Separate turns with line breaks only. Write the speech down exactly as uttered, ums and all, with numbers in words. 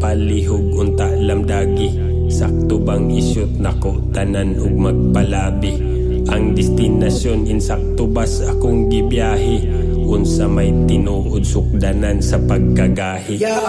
palihog unta lamdagi. Sakto bang isyot nako tanan ug magpalabi. Ang destinasyon insakto bas akong gibiyahe. Unsa may tinuod sukdanan sa pagkagahi.
Yeah,